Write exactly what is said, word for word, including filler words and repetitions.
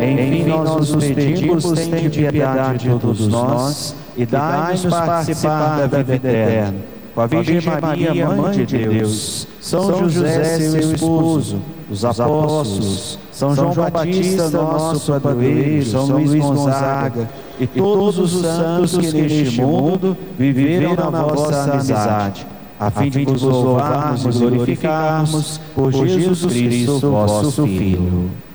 Enfim, nós nos pedimos, tende piedade de todos nós e dai-nos participar da vida eterna. Com a Virgem Maria, Mãe de Deus, São José, seu esposo, os apóstolos, São João Batista, nosso padroeiro, São Luís Gonzaga e todos os santos que neste mundo viveram na vossa amizade, a fim de vos louvarmos e glorificarmos por Jesus Cristo, vosso Filho.